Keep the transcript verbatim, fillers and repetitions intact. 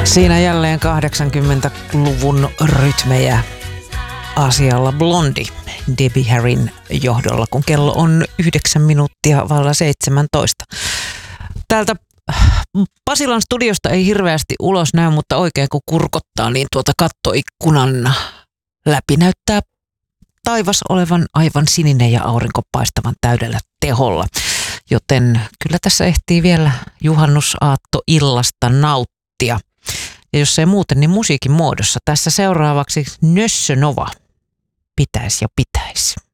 Siinä jälleen kahdeksankymmentäluvun rytmejä asialla Blondi Debbie Harryn johdolla, kun kello on yhdeksän minuuttia vailla seitsemäntoista. Täältä Pasilan studiosta ei hirveästi ulos näy, mutta oikein kun kurkottaa, niin tuota kattoikkunan läpi näyttää taivas olevan aivan sininen ja aurinko paistavan täydellä teholla. Joten kyllä tässä ehtii vielä juhannusaatto illasta nauttia. Ja jos ei muuten, niin musiikin muodossa. Tässä seuraavaksi Nössö Nova. Pitäis ja pitäis.